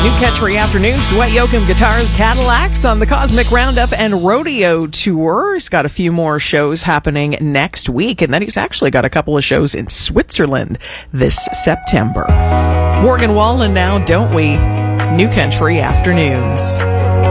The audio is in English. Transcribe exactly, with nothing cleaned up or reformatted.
New Country Afternoons, Dwight Yoakam Guitars Cadillacs on the Cosmic Roundup and Rodeo Tour. He's got a few more shows happening next week, and then he's actually got a couple of shows in Switzerland this September. Morgan Wallen now, don't we? New Country Afternoons.